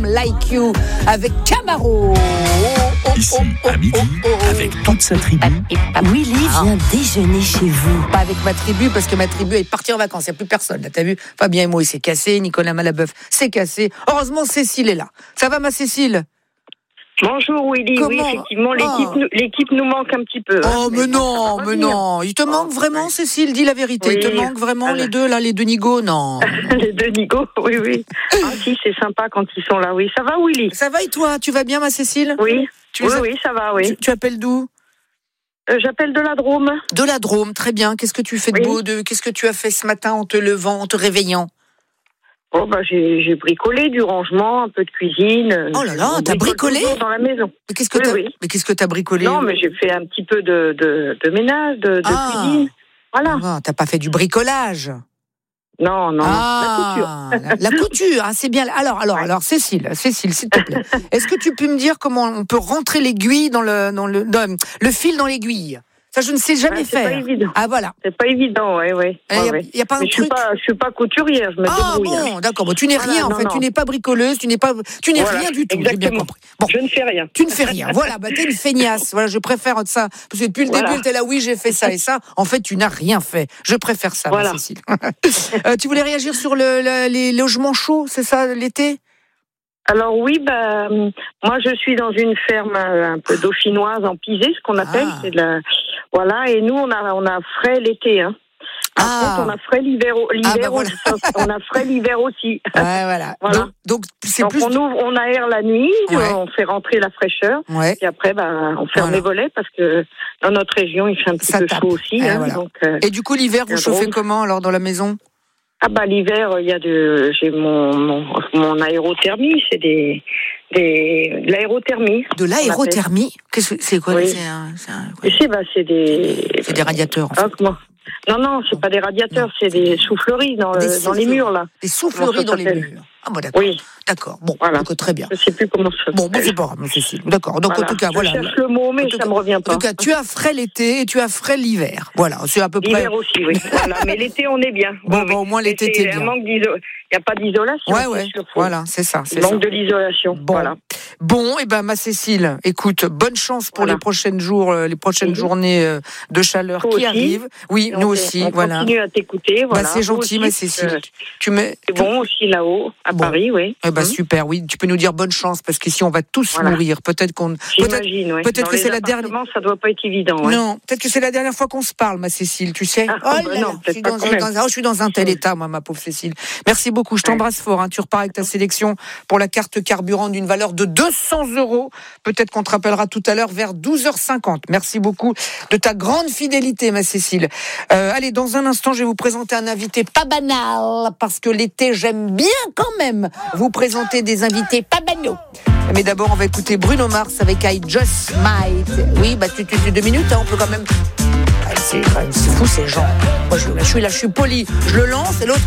Some Like You avec Camaro. Ici, à midi, avec toute sa tribu. Willy vient déjeuner chez vous. Pas avec ma tribu, parce que ma tribu est partie en vacances. Il n'y a plus personne. Là, t'as vu? Fabien et moi, il s'est cassé. Nicolas Malabeuf s'est cassé. Heureusement, Cécile est là. Ça va, ma Cécile? Bonjour Willy, oui effectivement l'équipe nous manque un petit peu. Oh mais non, il te manque vraiment Cécile, dis la vérité, oui. Il te manque vraiment les deux Nigo, non. Les deux Nigo, oui. Ah si, c'est sympa quand ils sont là, oui. Ça va Willy? Ça va et toi, tu vas bien ma Cécile? Oui, oui, ça va, oui. Tu appelles d'où? J'appelle de la Drôme. De la Drôme, très bien. Qu'est-ce que tu fais de beau? Qu'est-ce que tu as fait ce matin en te levant, en te réveillant? Oh j'ai bricolé du rangement, un peu de cuisine. Oh là là, t'as bricolé dans la maison. Mais qu'est-ce que t'as bricolé? Non, mais j'ai fait un petit peu de ménage, de cuisine. Voilà. Ah, t'as pas fait du bricolage? Non, la couture. La couture, c'est bien. Alors, Cécile, s'il te plaît. Est-ce que tu peux me dire comment on peut rentrer l'aiguille dans le fil dans l'aiguille? Ça, je ne sais jamais faire. C'est pas évident. Ah, voilà. C'est pas évident, ouais. Il y a pas un truc. Je suis pas couturière, je me débrouille. Ah bon, d'accord. Bon, tu n'es rien, en fait. Tu n'es pas bricoleuse, tu n'es rien du tout. Exactement. J'ai bien compris. Bon. Je ne fais rien. Tu ne fais rien. Voilà, t'es une feignasse. Voilà, je préfère ça. Parce que depuis le début, t'es là, oui, j'ai fait ça et ça. En fait, tu n'as rien fait. Je préfère ça, ma Cécile. Tu voulais réagir sur les logements chauds, c'est ça, l'été? Alors oui, moi je suis dans une ferme un peu dauphinoise en pisé, ce qu'on appelle, voilà, et nous on a frais l'été, hein. Par contre, on a frais l'hiver, on a frais l'hiver aussi. Ouais, voilà. Donc on aère la nuit, on fait rentrer la fraîcheur, et après on ferme les volets parce que dans notre région il fait un petit peu chaud aussi. Donc, et du coup l'hiver vous chauffez comment alors dans la maison? L'hiver, j'ai mon aérothermie, c'est de l'aérothermie. De l'aérothermie? Qu'est-ce que c'est quoi? C'est des radiateurs. En fait. Non, c'est pas des radiateurs, c'est des souffleries dans les murs là. Des souffleries dans les murs. Ah bon, d'accord. Oui. D'accord. Bon, donc, très bien. Je sais plus comment ça s'appelle. Bon, c'est pas grave, Cécile. D'accord. Donc en tout cas, voilà. Je cherche le mot, mais ça me revient pas. En tout cas, tu as frais l'été et tu as frais l'hiver. Voilà, c'est à peu près. L'hiver aussi, oui. Voilà, mais l'été on est bien. Bon, au moins l'été t'es bien. Il n'y a pas d'isolation. Ouais. Voilà, c'est ça. Il manque de l'isolation. Bon. Voilà. Bon, ma Cécile, écoute, bonne chance pour les prochains jours, les prochaines journées de chaleur qui arrivent. Oui, nous aussi, voilà. On continue à t'écouter, voilà. C'est gentil, ma Cécile. C'est bon aussi là-haut, à Paris, oui. Super, oui. Tu peux nous dire bonne chance parce qu'ici on va tous mourir. Peut-être que c'est la dernière. Ça doit pas être évident. Non, peut-être que c'est la dernière fois qu'on se parle, ma Cécile. Tu sais. Je suis dans un tel état, moi, ma pauvre Cécile. Merci beaucoup. Je t'embrasse fort. Hein. Tu repars avec ta sélection pour la carte carburant d'une valeur de 200 €. Peut-être qu'on te rappellera tout à l'heure vers 12h50. Merci beaucoup de ta grande fidélité, ma Cécile. Allez, dans un instant, je vais vous présenter un invité pas banal parce que l'été, j'aime bien quand même vous présenter des invités pas banaux. Mais d'abord, on va écouter Bruno Mars avec I Just Might. Oui, tu 2 minutes, hein, on peut quand même. C'est fou ces gens. Moi, je suis poli. Je le lance et l'autre.